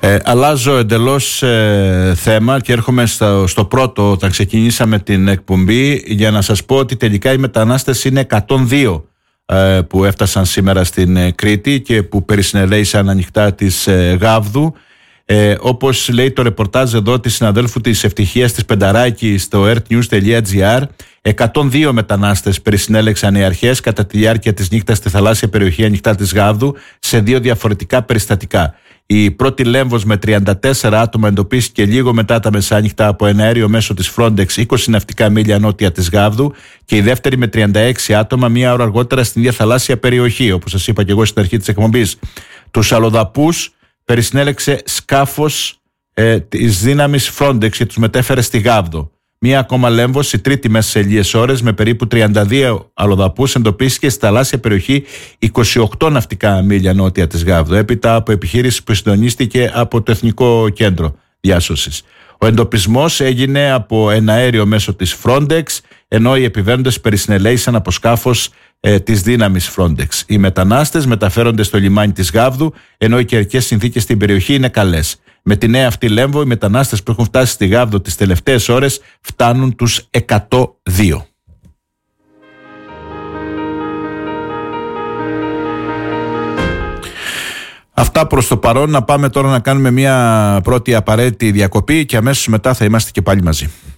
Αλλάζω εντελώς θέμα και έρχομαι στο πρώτο, όταν ξεκινήσαμε την εκπομπή, για να σας πω ότι τελικά οι μετανάστες είναι 102 που έφτασαν σήμερα στην Κρήτη και που περισυνελέησαν ανοιχτά της Γάβδου. Όπως λέει το ρεπορτάζ εδώ της συναδέλφου της Ευτυχίας της Πενταράκη στο earthnews.gr, 102 μετανάστες περισυνέλεξαν οι αρχές κατά τη διάρκεια της νύχτας στη θαλάσσια περιοχή ανοιχτά της Γάβδου σε 2 διαφορετικά περιστατικά. Η πρώτη Λέμβος με 34 άτομα εντοπίστηκε λίγο μετά τα μεσάνυχτα από ένα αέριο μέσω της Frontex 20 ναυτικά μίλια νότια της Γάβδου, και η δεύτερη με 36 άτομα μία ώρα αργότερα στην ίδια θαλάσσια περιοχή. Όπως σας είπα και εγώ στην αρχή της εκπομπής, τους αλλοδαπούς περισυνέλεξε σκάφος της δύναμης Frontex και τους μετέφερε στη Γάβδο. Μία ακόμα Λέμβος, η τρίτη μέσα σε λίγες ώρες, με περίπου 32 αλλοδαπούς, εντοπίστηκε στη θαλάσσια περιοχή 28 ναυτικά μίλια νότια της Γάβδου, έπειτα από επιχείρηση που συντονίστηκε από το Εθνικό Κέντρο Διάσωσης. Ο εντοπισμός έγινε από ένα αέριο μέσω της Frontex, ενώ οι επιβαίνοντες περισυνελέησαν από σκάφος της δύναμης Frontex. Οι μετανάστες μεταφέρονται στο λιμάνι της Γάβδου, ενώ οι καιρικές συνθήκες στην περιοχή είναι καλές. Με τη νέα αυτή Λέμβο, οι μετανάστες που έχουν φτάσει στη Γάβδο τις τελευταίες ώρες φτάνουν τους 102. Αυτά προς το παρόν. Να πάμε τώρα να κάνουμε μια πρώτη απαραίτητη διακοπή και αμέσως μετά θα είμαστε και πάλι μαζί.